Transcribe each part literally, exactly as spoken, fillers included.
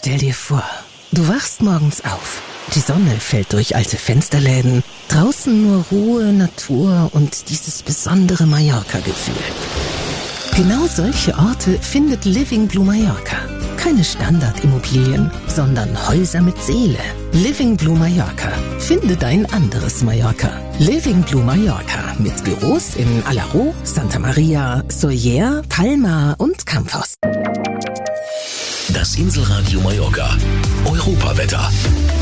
Stell dir vor, du wachst morgens auf. Die Sonne fällt durch alte Fensterläden. Draußen nur Ruhe, Natur und dieses besondere Mallorca-Gefühl. Genau solche Orte findet Living Blue Mallorca. Keine Standardimmobilien, sondern Häuser mit Seele. Living Blue Mallorca. Finde dein anderes Mallorca. Living Blue Mallorca mit Büros in Alaró, Santa Maria, Sóller, Palma und Campos. Das Inselradio Mallorca. Europawetter.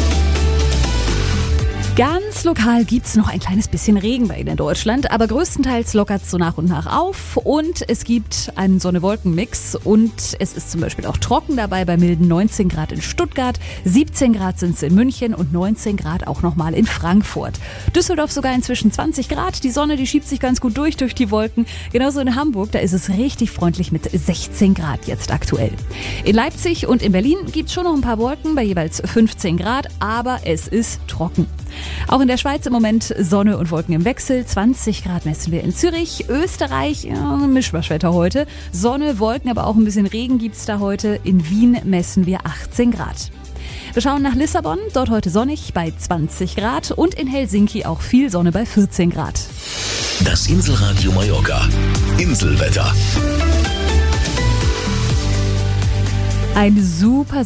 Ganz lokal gibt's noch ein kleines bisschen Regen bei Ihnen in Deutschland, aber größtenteils lockert's so nach und nach auf und es gibt einen Sonne-Wolken-Mix und es ist zum Beispiel auch trocken dabei bei milden neunzehn Grad in Stuttgart, siebzehn Grad sind's in München und neunzehn Grad auch nochmal in Frankfurt. Düsseldorf sogar inzwischen zwanzig Grad, die Sonne, die schiebt sich ganz gut durch durch die Wolken. Genauso in Hamburg, da ist es richtig freundlich mit sechzehn Grad jetzt aktuell. In Leipzig und in Berlin gibt's schon noch ein paar Wolken bei jeweils fünfzehn Grad, aber es ist trocken. Auch in der Schweiz im Moment Sonne und Wolken im Wechsel. zwanzig Grad messen wir in Zürich. Österreich, ja, Mischmaschwetter heute. Sonne, Wolken, aber auch ein bisschen Regen gibt's da heute. In Wien messen wir achtzehn Grad. Wir schauen nach Lissabon, dort heute sonnig bei zwanzig Grad und in Helsinki auch viel Sonne bei vierzehn Grad. Das Inselradio Mallorca. Inselwetter. Ein super